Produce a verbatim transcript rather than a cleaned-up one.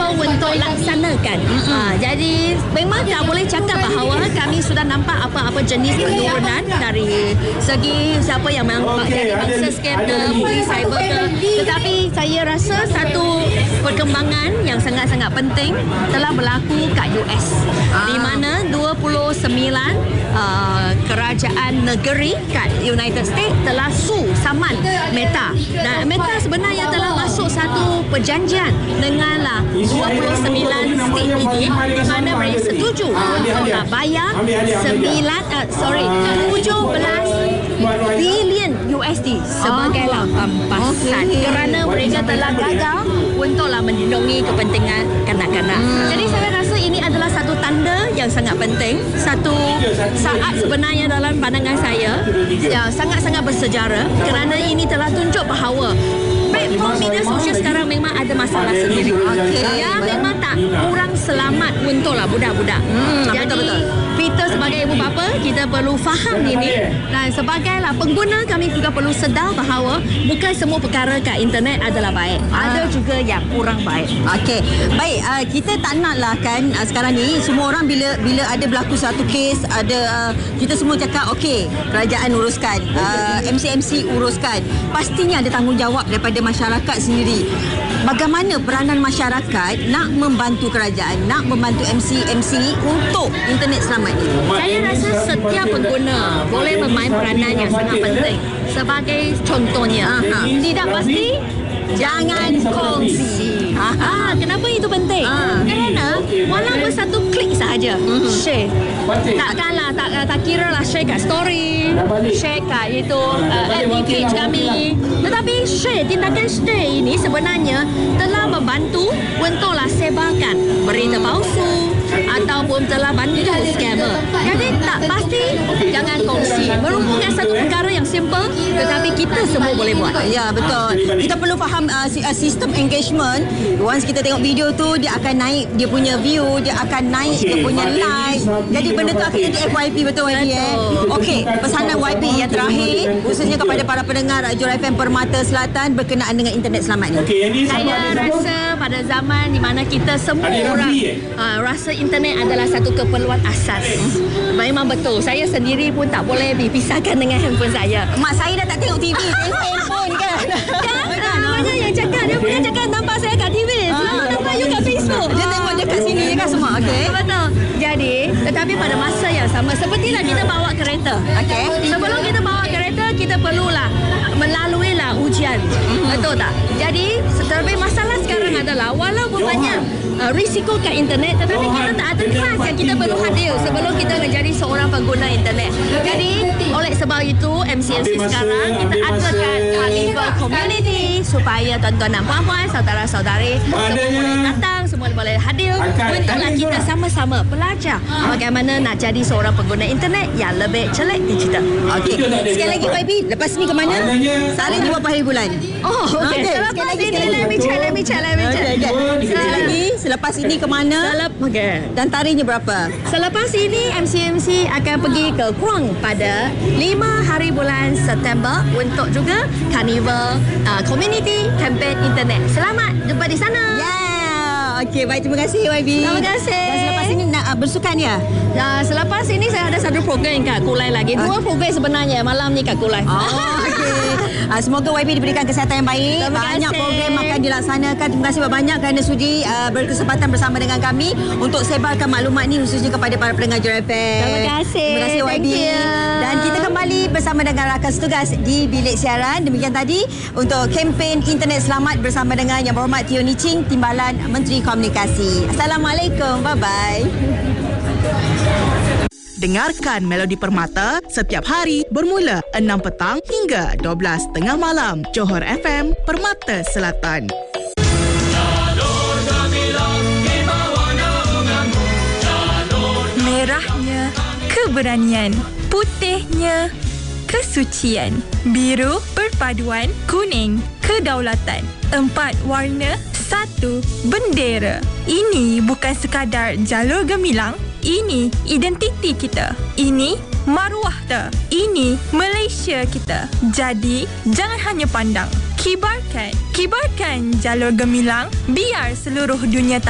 untuk laksanakan. Mm-hmm. Ha, jadi memang tak boleh cakap bahawa kami sudah nampak apa-apa jenis penurunan dari segi siapa yang memang dari bangsa scam ke, polis cyber ke. Tetapi saya rasa satu perkembangan yang sangat-sangat penting telah berlaku kat U S, ah. di mana dua puluh sembilan uh, kerajaan negeri kat United States telah su saman Meta. Dan Meta sebenarnya telah masuk satu perjanjian denganlah dua puluh sembilan state ini, di mana mereka setuju untuk nak bayar sembilan uh, sorry tujuh belas bilion U S D sebagai lah pampasan, okay. kerana mereka telah gagal untuklah melindungi kepentingan kanak-kanak. Hmm. Jadi saya rasa ini adalah satu tanda yang sangat penting, satu saat sebenarnya dalam pandangan saya yang sangat-sangat bersejarah, kerana ini telah tunjuk bahawa platform media sosial sekarang memang ada masalah sendiri. Okay. Ya, memang tak kurang selamat untuklah budak-budak. Hmm, Jadi betul-betul. Kita sebagai ibu bapa, kita perlu faham ini, dan sebagailah pengguna kami juga perlu sedar bahawa bukan semua perkara kat internet adalah baik. Ah. Ada juga yang kurang baik. Okey. Baik, uh, kita tak naklah kan uh, sekarang ni semua orang bila bila ada berlaku satu kes, ada uh, kita semua cakap okey, kerajaan uruskan, uh, M C M C uruskan. Pastinya ada tanggungjawab daripada masyarakat sendiri. Bagaimana peranan masyarakat nak membantu kerajaan, nak membantu M C M C untuk internet selamat ni? Saya rasa setiap pengguna boleh bermain peranan yang sangat penting. Sebagai contohnya, Aha. tidak pasti jangan kongsi. Ah, kenapa itu penting? Ah. Kerana walaupun satu klik sahaja, mm-hmm. share. Takkanlah tak, tak kira lah share kat story, share kat itu uh, F B page kami. Tetapi share, tindakan share ini sebenarnya telah membantu untuklah sebarkan berita palsu ataupun telah bantu scammer. Jadi tak pasti jangan kongsi. Merupakan satu perkara yang simple, tetapi kita semua boleh buat. Ya, betul. Kita perlu faham uh, sistem engagement. Once kita tengok video tu, dia akan naik dia punya view, dia akan naik dia punya like. Jadi benda tu akan jadi F Y P, betul Y B eh? Okey, pesanan Y B yang terakhir khususnya kepada para pendengar Jura F M Permata Selatan berkenaan dengan internet selamat ni. Saya rasa pada zaman di mana kita semua orang uh, rasa internet adalah satu keperluan asas. Memang betul. Saya sendiri pun tak boleh dipisahkan dengan handphone saya. Mak saya dah tak tengok T V, tengok handphone kan. Kan? Banyak yang cakap, dia punya cakap nampak saya kat T V. Selalu nampak you kat Facebook. Dia tengok dia kat sini kan semua. Okey. Betul. Jadi, tetapi pada masa yang sama, sepertilah kita bawa kereta. Okey. Sebelum kita bawa kereta, kita perlulah melalui lah ujian. Mm-hmm. Betul tak? Jadi, tetapi masalah sekarang adalah walaupun banyak uh, risiko kat internet, tetapi kita tak ada kelas yang kita perlu hadir sebelum kita menjadi seorang pengguna internet. Jadi, oleh sebab itu M C M C sekarang kita adakan Carnival Community supaya tuan-tuan dan puan-puan, saudara-saudari semua boleh datang, semua boleh hadir untuklah kita sama-sama belajar bagaimana nak jadi seorang pengguna internet yang lebih celik digital. Okey. Sekali lagi Y B, lepas ni ke mana? Tarikh berapa hari bulan? Oh, okey. Okay. Selepas ini let me check, let me check, let me check. Okay, okay. Sekali lagi, selepas ini ke mana? Selep, okay. Dan tarikhnya berapa? Selepas ini M C M C akan pergi ke Kuang pada lima hari bulan September untuk juga Carnival uh, Community Campaign Internet. Selamat jumpa di sana. Yeah. Okey, baik, terima kasih Y B. Terima kasih. Dan selepas ini nak uh, bersukan ya? Uh, selepas ini saya ada satu program kat Kulai lagi. Dua uh. program sebenarnya malam ni kat Kulai. Oh, okey. Uh, semoga Y B diberikan kesihatan yang baik. Terima banyak kasih. program akan dilaksanakan. Terima kasih banyak kerana sudi uh, berkesempatan bersama dengan kami untuk sebarkan maklumat ni khususnya kepada para pendengar Jura F M. Terima kasih. Terima kasih Y B. Dan kita kembali bersama dengan rakan setugas di bilik siaran. Demikian tadi untuk kempen internet selamat bersama dengan Yang Berhormat Teo Nii Ching, Timbalan Menteri Komunikasi. Assalamualaikum. Bye-bye. Dengarkan Melodi Permata setiap hari bermula enam petang hingga dua belas tengah malam. Johor F M, Permata Selatan. Merahnya keberanian, putihnya kesucian, biru perpaduan, kuning kedaulatan. Empat warna, satu bendera. Ini bukan sekadar jalur gemilang, ini identiti kita. Ini maruah kita. Ini Malaysia kita. Jadi, jangan hanya pandang. Kibarkan. Kibarkan jalur gemilang biar seluruh dunia tahu.